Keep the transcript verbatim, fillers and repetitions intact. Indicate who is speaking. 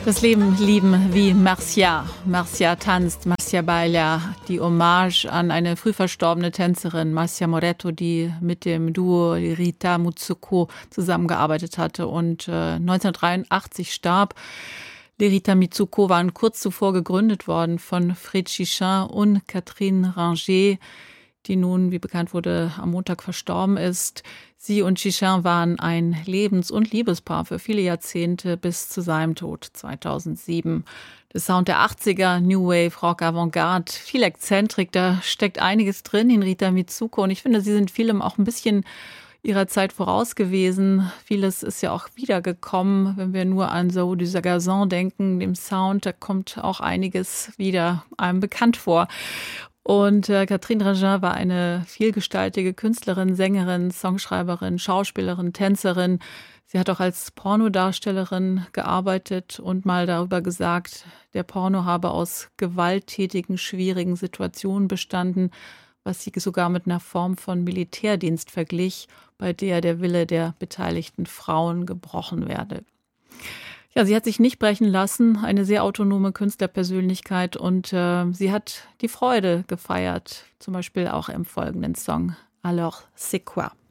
Speaker 1: Das Leben lieben wie Marcia. Marcia tanzt, Marcia baila, die Hommage an eine früh verstorbene Tänzerin, Marcia Moretto, die mit dem Duo Rita Mitsuko zusammengearbeitet hatte und äh, neunzehnhundertdreiundachtzig starb. Rita Mitsuko waren kurz zuvor gegründet worden von Fred Chichin und Catherine Ranger, die nun, wie bekannt wurde, am Montag verstorben ist. Sie und Chichin waren ein Lebens- und Liebespaar für viele Jahrzehnte bis zu seinem Tod zweitausendsieben. Der Sound der achtziger, New Wave, Rock, Avantgarde, viel Exzentrik, da steckt einiges drin in Rita Mitsuko. Und ich finde, sie sind vielem auch ein bisschen ihrer Zeit voraus gewesen. Vieles ist ja auch wiedergekommen, wenn wir nur an So du Sagazon denken, dem Sound, da kommt auch einiges wieder einem bekannt vor. Und äh, Catherine Ranger war eine vielgestaltige Künstlerin, Sängerin, Songschreiberin, Schauspielerin, Tänzerin. Sie hat auch als Pornodarstellerin gearbeitet und mal darüber gesagt, der Porno habe aus gewalttätigen, schwierigen Situationen bestanden, was sie sogar mit einer Form von Militärdienst verglich, bei der der Wille der beteiligten Frauen gebrochen werde. Ja, sie hat sich nicht brechen lassen, eine sehr autonome Künstlerpersönlichkeit, und äh, sie hat die Freude gefeiert, zum Beispiel auch im folgenden Song Alors c'est quoi?